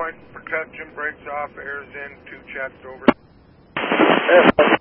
protection, brakes off, air's in, 2 chats over.